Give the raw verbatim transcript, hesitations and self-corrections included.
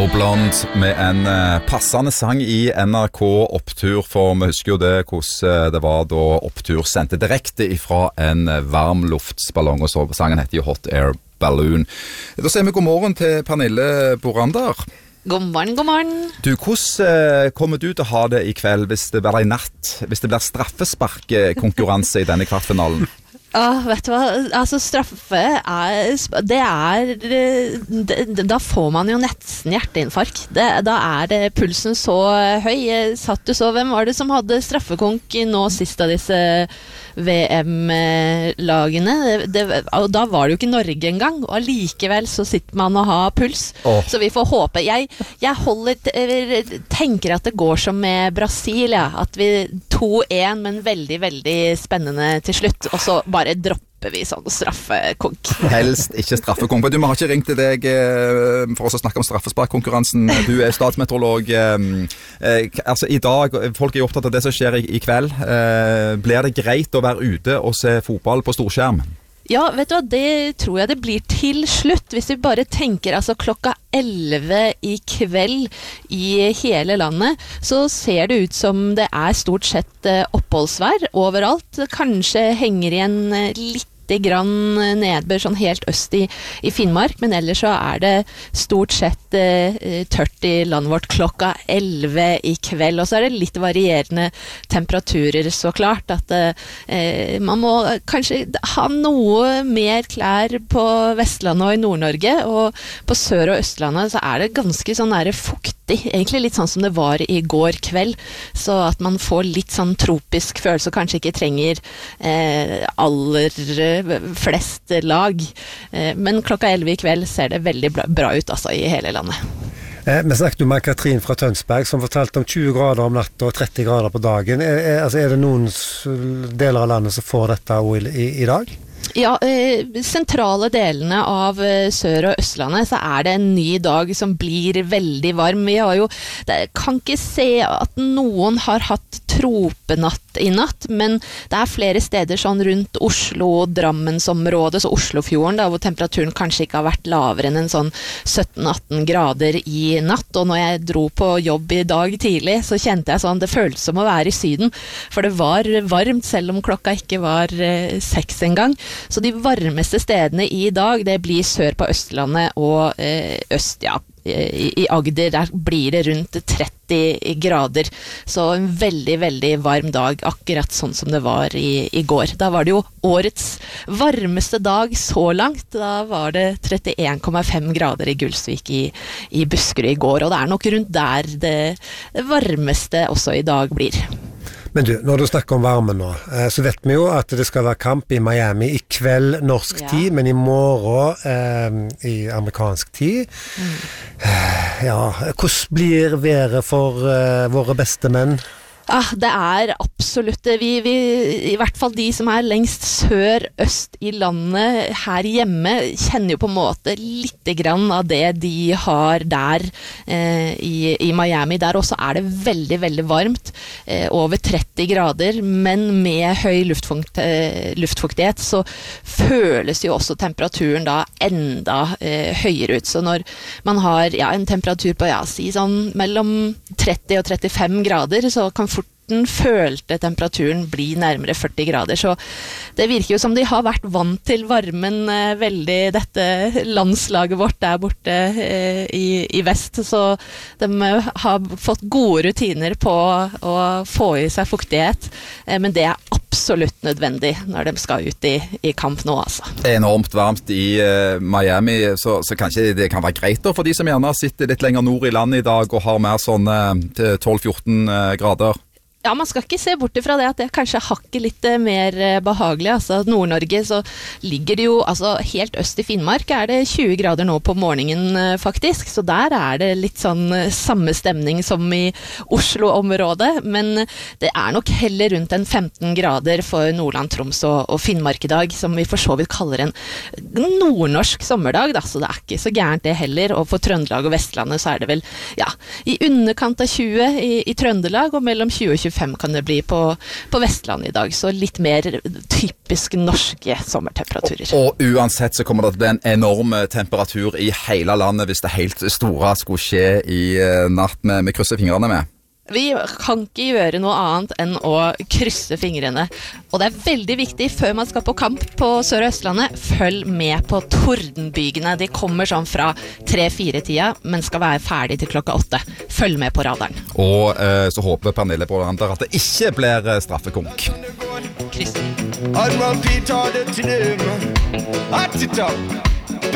Blond med en uh, passende sang i N R K Opptur, for vi husker jo det hvordan det var da Opptur sendte direkte ifra en varm luftsballong, og så sangen heter jo Hot Air Balloon. Da sier vi god morgen til Pernille Borander. God morgen, god morgen. Du, hvordan uh, kommer du til å ha det i kveld hvis det blir i natt, hvis det blir straffesparkkonkurranse i denne kvartfinalen? Åh, vet du hva, altså straffe er, det er, det, da får man jo nesten hjerteinfarkt. Det, da er det pulsen så høy. Satt du så, hvem var det som hadde straffekonk nå sist av disse V M-lagene? Det, det, og da var det jo ikke Norge engang, og allikevel så sitter man og har puls. Oh. Så vi får håpe. Jeg, jeg holder, tenker at det går som med Brasil, ja. At vi to en, men veldig, veldig spennende til slutt, og så bare dropper vi sånn straffekonk. Helst ikke straffekonk. Du, vi har ikke ringt til deg for oss å snakke om straffesparkkonkurransen. Du er statsmeteorolog. Altså, i dag, folk er jo opptatt av det som skjer i, i kveld. Blir det greit å være ute og se fotball på storskjerm? Ja, vet du hva, det tror jeg det blir til slutt, hvis vi bare tenker altså klokka elleve i kveld i hele landet, så ser det ut som det er stort sett oppholdsvær overalt. Kanskje henger igjen litt grann nedbør sånn helt øst i, i Finnmark, men ellers så er det stort sett eh, tørt i landet vårt klokka elleve i kveld, og så er det litt varierende temperaturer, så klart at eh, man må kanskje ha noe mer klær på Vestlandet og i Nord-Norge, og på Sør- og Østlandet så er det ganske sånn nære fuktig, egentlig litt sånn som det var i går kveld, så at man får litt sånn tropisk følelse, og kanskje ikke trenger eh, aller flest lag. Men klokka elleve i kveld ser det veldig bra ut altså, i hele landet. Eh, vi snakket jo med Katrin fra Tønsberg som fortalte om tjue grader om natt og tretti grader på dagen. Er, er, altså, er det noen deler av landet som får dette i, i dag? Ja, eh, sentrale delene av eh, Sør- og Østlandet så er det en ny dag som blir veldig varm. Vi har jo, det, kan ikke se at noen har hatt tropenatt i natt, men det er flere steder sånn rundt Oslo og Drammensområdet, så Oslofjorden da, hvor temperaturen kanskje ikke har vært lavere enn en sånn sytten atten grader i natt, og når jeg dro på jobb i dag tidlig, så kjente jeg sånn, det føltes som å være i Syden, for det var varmt selv om klokka ikke var eh, seks engang. Så de varmeste stedene i dag, det blir sør på Østlandet og eh, øst, ja, i, i Agder, der blir det rundt tretti grader. Så en veldig, veldig varm dag, akkurat sånn som det var i, i går. Da var det jo årets varmeste dag så langt. Da var det trettien komma fem grader i Gulsvik i, i Buskerud i går, og det er nok rundt der det, det varmeste også i dag blir. Men du, når du snakker om varme nå, så vet vi jo at det skal være kamp i Miami i kveld norsk ja. tid, men i morgen eh, i amerikansk tid. Mm. Ja, hvordan blir været for eh, våre beste menn? Ah, det er absolutt, vi, vi, i hvert fall de som er lengst sør-øst i landet her hjemme, kjenner jo på en måte litt grann av det de har der eh, i, i Miami. Der også er det veldig, veldig varmt, eh, over tretti grader, men med høy luftfukt, eh, luftfuktighet så føles jo også temperaturen da enda eh, høyere ut. Så når man har ja, en temperatur på ja, si sånn mellom tretti og trettifem grader, så kan den følte temperaturen bli nærmere førti grader, så det virker jo som de har vært vant til varmen eh, veldig, dette landslaget vårt der borte eh, i, i vest, så de eh, har fått gode rutiner på å få i seg fuktighet, eh, men det er absolutt nødvendig når de skal ut i, i kamp nå, altså. Enormt varmt i uh, Miami, så, så kanskje det kan være greit da, for de som gjerne sitter litt lenger nord i landet i dag og har mer sånn uh, tolv fjorten uh, grader. Ja, man skal ikke se bort ifra det at det kanskje hakker litt mer behagelig. Altså, Nord-Norge så ligger det jo, altså helt øst i Finnmark er det tjue grader nå på morgenen faktisk, så der er det litt sånn samme stemning som i Oslo-området, men det er nok heller rundt en femten grader for Nordland, Troms og, og Finnmark i dag, som vi for så vidt kaller en nordnorsk sommerdag, da, så det er ikke så gærent det heller, og for Trøndelag og Vestlandet så er det vel, ja, i underkant av tjue i, i Trøndelag, og mellom tjue og tjuefem fem kan det bli på, på Vestlandet i dag, så litt mer typisk norske sommertemperaturer. Og, og uansett så kommer det til å bli en enorm temperatur i hele landet hvis det helt store skulle skje i natt med, med krysser fingrene med. Vi kan ikke gjøre noe annet enn å krysse fingrene. Og det er veldig viktig før man skal på kamp på Sør- og Østlandet, følg med på tordenbygene. De kommer sånn fra tre-fire-tida, men skal være ferdig til klokka åtte. Følg med på radaren. Og eh, så håper Pernille Bålander at det ikke blir straffekonk. Kryss. Admiral Peter, the team, at it up.